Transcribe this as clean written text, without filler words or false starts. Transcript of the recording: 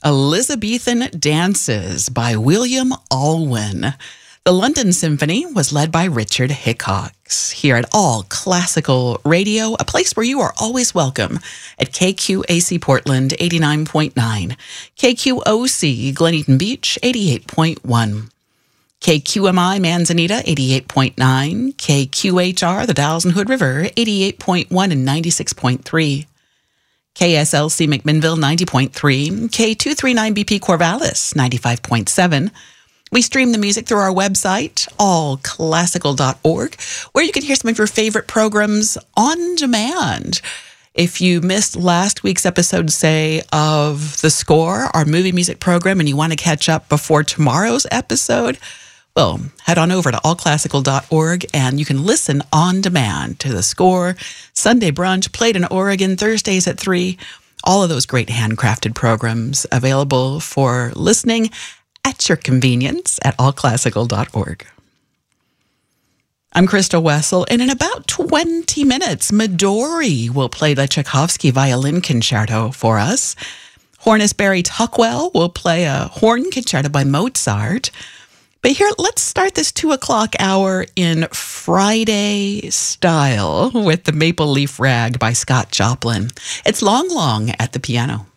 Elizabethan Dances by William Alwyn. The London Symphony was led by Richard Hickox. Here at All Classical Radio, a place where you are always welcome at KQAC Portland 89.9, KQOC Glen Eden Beach 88.1, KQMI Manzanita 88.9, KQHR the Dalles and Hood River 88.1 and 96.3. KSLC McMinnville 90.3, K239BP Corvallis 95.7. We stream the music through our website, allclassical.org, where you can hear some of your favorite programs on demand. If you missed last week's episode, say, of The Score, our movie music program, and you want to catch up before tomorrow's episode, well, head on over to allclassical.org and you can listen on demand to The Score, Sunday Brunch, Played in Oregon, Thursdays at 3, all of those great handcrafted programs available for listening at your convenience at allclassical.org. I'm Crystal Wessel, and in about 20 minutes, Midori will play the Tchaikovsky Violin Concerto for us. Hornis Barry Tuckwell will play a horn concerto by Mozart. But here, let's start this 2 o'clock hour in Friday style with the Maple Leaf Rag by Scott Joplin. It's Long Long at the piano.